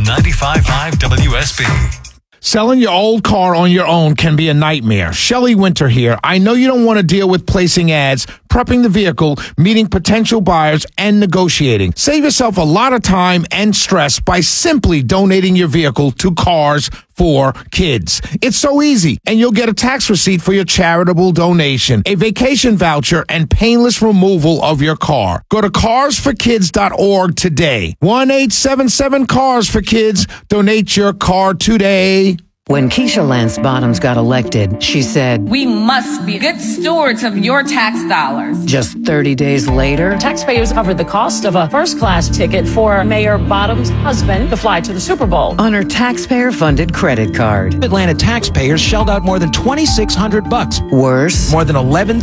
95.5 WSB. Selling your old car on your own can be a nightmare. Shelley Winter here. I know you don't want to deal with placing ads, prepping the vehicle, meeting potential buyers, and negotiating. Save yourself a lot of time and stress by simply donating your vehicle to Cars for Kids. It's so easy, and you'll get a tax receipt for your charitable donation, a vacation voucher, and painless removal of your car. Go to carsforkids.org today. 1-877-CARS-FOR-KIDS. Donate your car today. When Keisha Lance Bottoms got elected, she said, "We must be good stewards of your tax dollars." Just 30 days later, taxpayers covered the cost of a first-class ticket for Mayor Bottoms' husband to fly to the Super Bowl on her taxpayer-funded credit card. Atlanta taxpayers shelled out more than $2,600. Worse, more than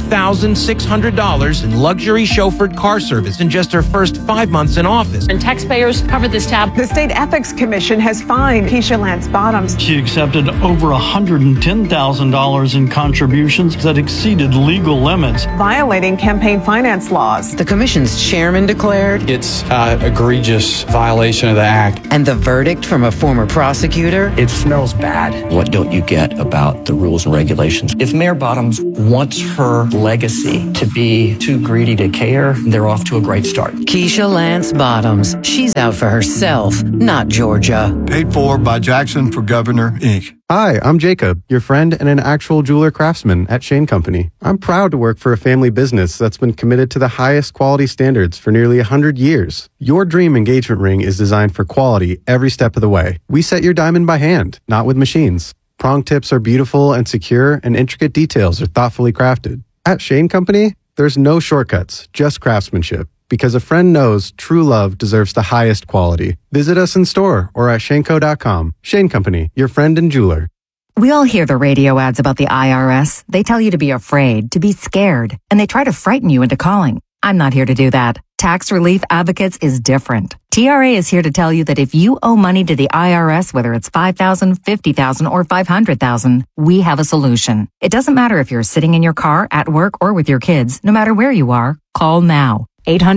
$11,600 in luxury chauffeured car service in just her first 5 months in office. And taxpayers covered this tab. The State Ethics Commission has fined Keisha Lance Bottoms. She accepted over $110,000 in contributions that exceeded legal limits, violating campaign finance laws. The commission's chairman declared it's an egregious violation of the act. And the verdict from a former prosecutor? It smells bad. What don't you get about the rules and regulations? If Mayor Bottoms wants her legacy to be too greedy to care, they're off to a great start. Keisha Lance Bottoms. She's out for herself, not Georgia. Paid for by Jackson for Governor, Inc. Hi, I'm Jacob, your friend and an actual jeweler craftsman at Shane Company. I'm proud to work for a family business that's been committed to the highest quality standards for nearly 100 years. Your dream engagement ring is designed for quality every step of the way. We set your diamond by hand, not with machines. Prong tips are beautiful and secure, and intricate details are thoughtfully crafted. At Shane Company, there's no shortcuts, just craftsmanship. Because a friend knows true love deserves the highest quality. Visit us in store or at shaneco.com. Shane Company, your friend and jeweler. We all hear the radio ads about the IRS. They tell you to be afraid, to be scared, and they try to frighten you into calling. I'm not here to do that. Tax Relief Advocates is different. TRA is here to tell you that if you owe money to the IRS, whether it's $5,000, $50,000, or $500,000, we have a solution. It doesn't matter if you're sitting in your car, at work, or with your kids. No matter where you are, call now.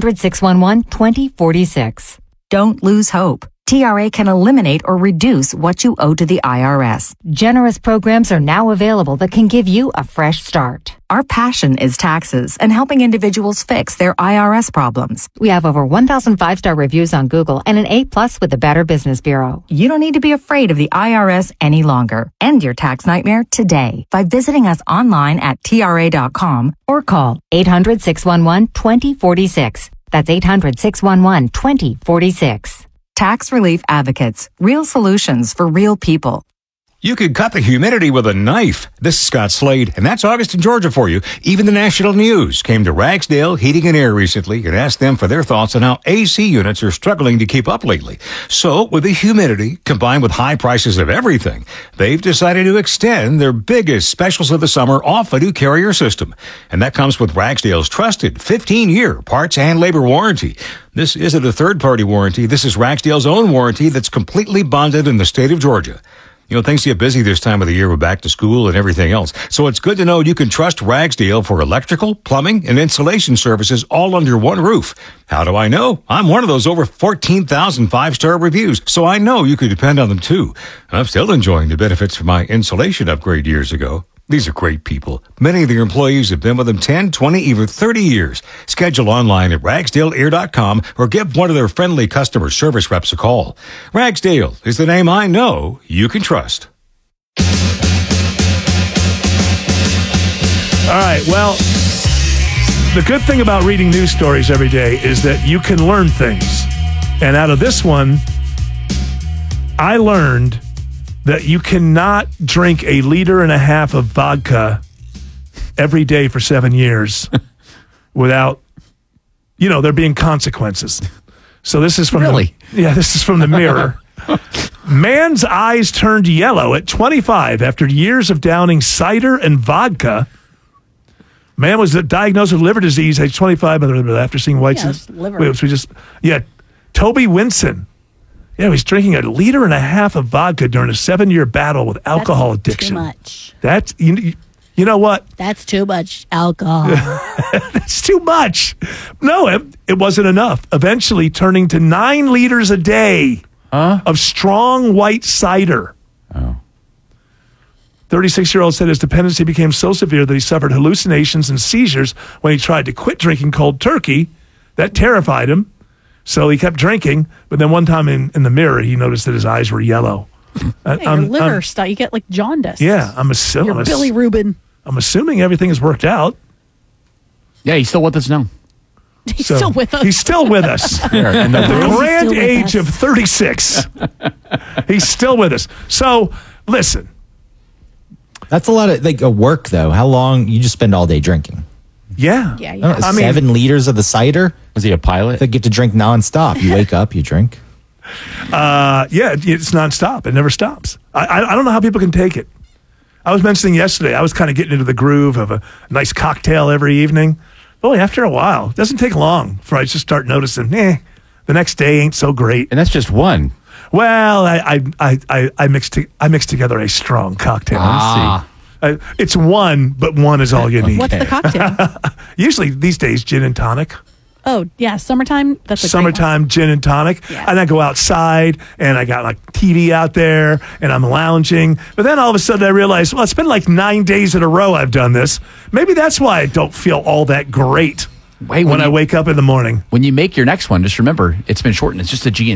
800-611-2046. Don't lose hope. TRA can eliminate or reduce what you owe to the IRS. Generous programs are now available that can give you a fresh start. Our passion is taxes and helping individuals fix their IRS problems. We have over 1,000 5-star reviews on Google and an A+ with the Better Business Bureau. You don't need to be afraid of the IRS any longer. End your tax nightmare today by visiting us online at TRA.com or call 800-611-2046. That's 800-611-2046. Tax Relief Advocates. Real solutions for real people. You could cut the humidity with a knife. This is Scott Slade, and that's August in Georgia for you. Even the national news came to Ragsdale Heating and Air recently and asked them for their thoughts on how AC units are struggling to keep up lately. So, with the humidity combined with high prices of everything, they've decided to extend their biggest specials of the summer off a new Carrier system. And that comes with Ragsdale's trusted 15-year parts and labor warranty. This isn't a third-party warranty. This is Ragsdale's own warranty that's completely bonded in the state of Georgia. You know, things get busy this time of the year with back to school and everything else. So it's good to know you can trust Ragsdale for electrical, plumbing, and insulation services all under one roof. How do I know? I'm one of those over 14,000 5-star reviews, so I know you can depend on them too. I'm still enjoying the benefits from my insulation upgrade years ago. These are great people. Many of their employees have been with them 10, 20, even 30 years. Schedule online at ragsdaleair.com or give one of their friendly customer service reps a call. Ragsdale is the name I know you can trust. All right, well, the good thing about reading news stories every day is that you can learn things. And out of this one, I learned that you cannot drink 1.5 liters of vodka every day for 7 years without, there being consequences. So this is from this is from the Mirror. Man's eyes turned yellow at 25 after years of downing cider and vodka. Man was diagnosed with liver disease age 25 after seeing whites. Toby Winson. Yeah, he's drinking 1.5 liters of vodka during a 7-year battle with alcohol addiction. Too much. That's you know what? That's too much alcohol. That's too much. No, it wasn't enough. Eventually turning to 9 liters a day. of strong white cider. Oh. 36-year-old said his dependency became so severe that he suffered hallucinations and seizures when he tried to quit drinking cold turkey. That terrified him, so he kept drinking. But then one time in the mirror, he noticed that his eyes were yellow. Your liver stuff. You get like jaundice. Yeah, I'm assuming. You're Billy Rubin. I'm assuming everything has worked out. Yeah, he's still with us now. He's still with us. He's still with us. In the At the room. grand age of 36. He's still with us. So, listen. That's a lot of work, though. How long? You just spend all day drinking. Yeah. Yeah. I don't know, 7 liters of the cider. Was he a pilot? They get to drink nonstop. You wake up, you drink. Yeah, it's nonstop. It never stops. I don't know how people can take it. I was mentioning yesterday, I was kind of getting into the groove of a nice cocktail every evening. Boy, after a while, it doesn't take long for I just start noticing, the next day ain't so great. And that's just one. Well, I mixed together a strong cocktail. Ah. It's one, but one is all you need. What's the cocktail? Usually these days, gin and tonic. Oh, yeah, summertime. That's a Summertime gin and tonic. Yeah. And I go outside and I got like TV out there and I'm lounging. But then all of a sudden I realized, well, it's been like 9 days in a row I've done this. Maybe that's why I don't feel all that great when I wake up in the morning. When you make your next one, just remember, it's been shortened. It's just a G